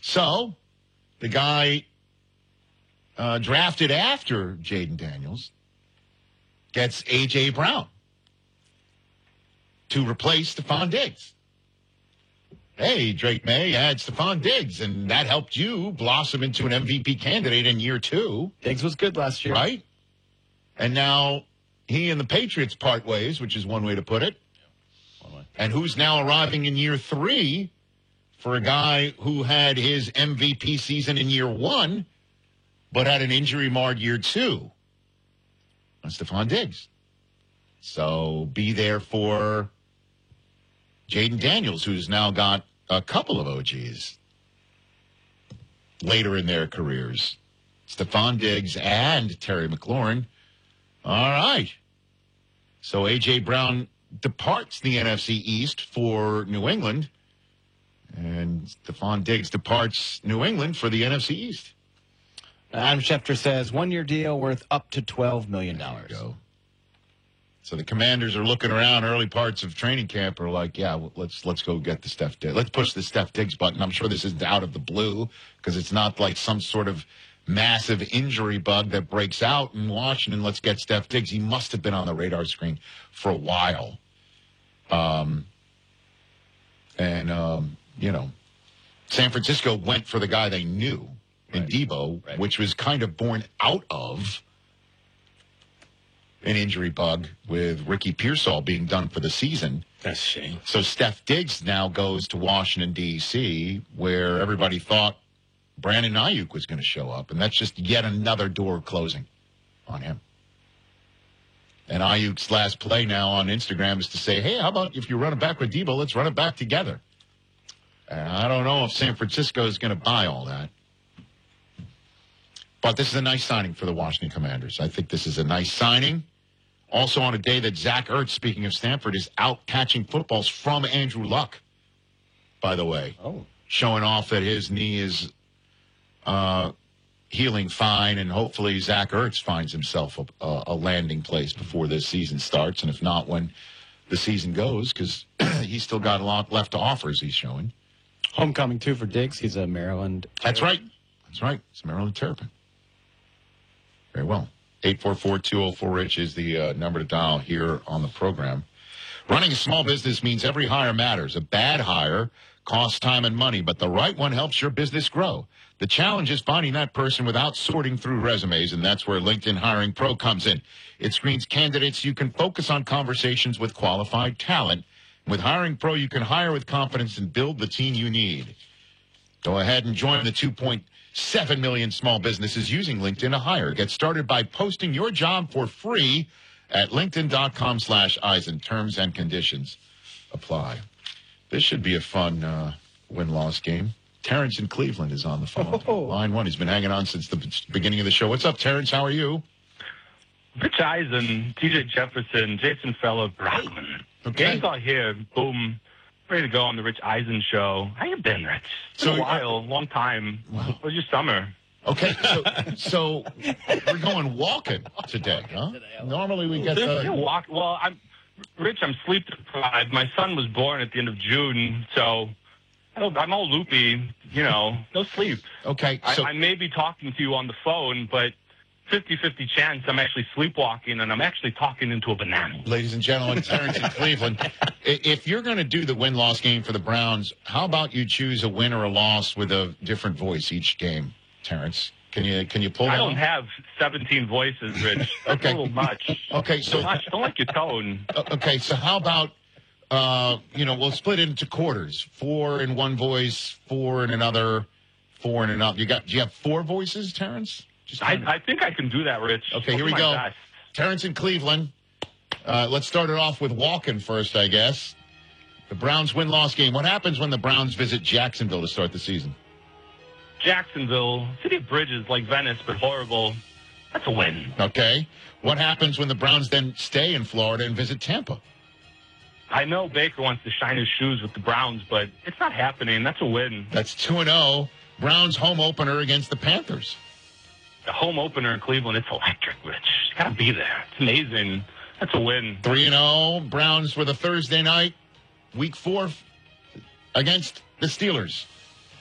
So the guy drafted after Jaden Daniels gets A.J. Brown to replace Stephon Diggs. Hey, Drake May had Stephon Diggs, and that helped you blossom into an MVP candidate in year 2. Diggs was good last year. Right? And now he and the Patriots part ways, which is one way to put it. And who's now arriving in year 3 for a guy who had his MVP season in year 1, but had an injury-marred year 2? That's Stephon Diggs. So be there for Jaden Daniels, who's now got a couple of OGs later in their careers. Stephon Diggs and Terry McLaurin. All right. So A.J. Brown departs the NFC East for New England, and Stephon Diggs departs New England for the NFC East. Adam Schefter says, 1-year deal worth up to $12 million. There you go. So the Commanders are looking around early parts of training camp, are like, yeah, let's go get the Steph Diggs. Let's push the Steph Diggs button. I'm sure this isn't out of the blue because it's not like some sort of massive injury bug that breaks out in Washington. Let's get Steph Diggs. He must have been on the radar screen for a while. San Francisco went for the guy they knew in Debo, which was kind of born out of an injury bug with Ricky Pearsall being done for the season. That's a shame. So Steph Diggs now goes to Washington, D.C., where everybody thought Brandon Ayuk was going to show up, and that's just yet another door closing on him. And Ayuk's last play now on Instagram is to say, hey, how about if you run it back with Debo, let's run it back together. And I don't know if San Francisco is going to buy all that. But this is a nice signing for the Washington Commanders. I think this is a nice signing. Also on a day that Zach Ertz, speaking of Stanford, is out catching footballs from Andrew Luck, by the way. Oh. Showing off that his knee is healing fine, and hopefully Zach Ertz finds himself a landing place before this season starts, and if not, when the season goes, because he's still got a lot left to offer, as he's showing. Homecoming, too, for Diggs. He's a Maryland Terrapin. That's right. It's Maryland Terrapin. Very well. 844-204-RICH is the number to dial here on the program. Running a small business means every hire matters. A bad hire costs time and money, but the right one helps your business grow. The challenge is finding that person without sorting through resumes, and that's where LinkedIn Hiring Pro comes in. It screens candidates. You can focus on conversations with qualified talent. With Hiring Pro, you can hire with confidence and build the team you need. Go ahead and join the 2.7 million small businesses using LinkedIn to hire. Get started by posting your job for free at linkedin.com/Eisen. Terms and conditions apply. This should be a fun win-loss game. Terrence in Cleveland is on the phone. Line 1. He's been hanging on since the beginning of the show. What's up, Terrence? How are you? Rich Eisen, TJ Jefferson, Jason Feller, Brockman. Okay. Game's all here. Boom. Ready to go on the Rich Eisen show. How you been, Rich? It's been a while, long time. Wow. What was your summer? Okay, so we're going walking today, huh? Normally we get Well, Rich, I'm sleep deprived. My son was born at the end of June, so I'm all loopy, no sleep. Okay. So I may be talking to you on the phone, but 50-50 chance I'm actually sleepwalking, and I'm actually talking into a banana. Ladies and gentlemen, Terrence in Cleveland. If you're going to do the win-loss game for the Browns, how about you choose a win or a loss with a different voice each game, Terrence? Can you pull that I don't off? have 17 voices, Rich. That's Okay. a little much. Okay, so Don't like your tone. okay, so how about we'll split it into quarters. 4 in one voice, 4 in another, 4 in another. Do you have 4 voices, Terrence? I think I can do that, Rich. Okay, here we My go. best. Terrence in Cleveland. Let's start it off with walking first, I guess. The Browns win-loss game. What happens when the Browns visit Jacksonville to start the season? Jacksonville, city of bridges like Venice, but horrible. That's a win. Okay. What happens when the Browns then stay in Florida and visit Tampa? I know Baker wants to shine his shoes with the Browns, but it's not happening. That's a win. That's 2-0. Browns home opener against the Panthers. The home opener in Cleveland, it's electric, Rich. You got to be there. It's amazing. That's a win. 3-0. Browns with a Thursday night, week 4 against the Steelers.